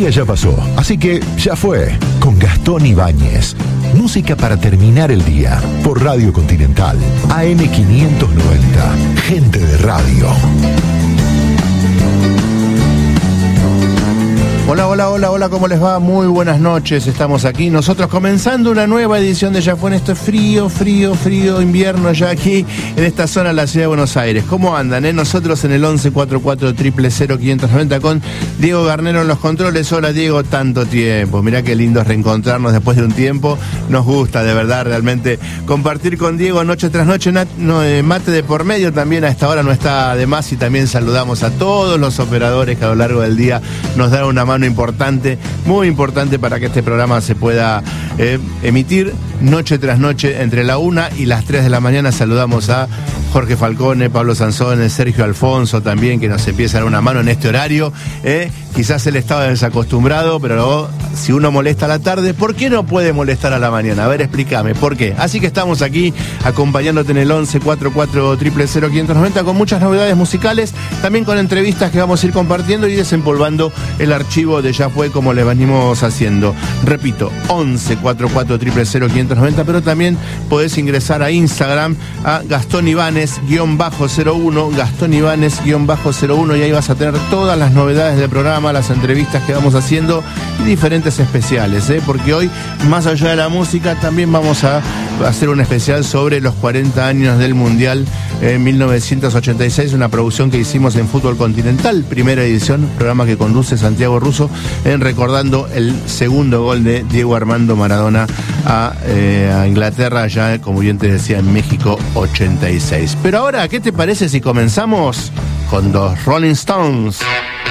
día ya pasó, así que ya fue. Con Gastón Ibáñez. Música para terminar el día. Por Radio Continental. AM590. Gente de radio. Hola, ¿cómo les va? Muy buenas noches, estamos aquí, nosotros comenzando una nueva edición de Ya Fue en esto frío, invierno ya aquí en esta zona de la ciudad de Buenos Aires. ¿Cómo andan? Nosotros en el 1144 000 590 con Diego Garnero en los controles. Hola Diego, tanto tiempo, mirá qué lindo es reencontrarnos después de un tiempo, nos gusta de verdad realmente compartir con Diego noche tras noche, mate de por medio también a esta hora no está de más y también saludamos a todos los operadores que a lo largo del día nos dan una mano importante, muy importante para que este programa se pueda emitir noche tras noche entre la 1 y las 3 de la mañana. Saludamos a Jorge Falcone, Pablo Sansone, Sergio Alfonso también, que nos empieza a dar una mano en este horario. Quizás él estaba desacostumbrado, pero si uno molesta a la tarde, ¿por qué no puede molestar a la mañana? A ver, explícame, ¿por qué? Así que estamos aquí acompañándote en el 1144 000 590 con muchas novedades musicales, también con entrevistas que vamos a ir compartiendo y desempolvando el archivo de Ya Fue como le venimos haciendo. Repito, 1144 000 590, pero también podés ingresar a Instagram a Gastón Ibáñez-01, Gastón Ibáñez-01, y ahí vas a tener todas las novedades del programa, las entrevistas que vamos haciendo y diferentes especiales, porque hoy, más allá de la música, también vamos a hacer un especial sobre los 40 años del Mundial 1986, una producción que hicimos en Fútbol Continental, primera edición, programa que conduce Santiago Russo, recordando el segundo gol de Diego Armando Maradona a Inglaterra, ya como bien te decía, en México 86. Pero ahora, ¿qué te parece si comenzamos con los Rolling Stones?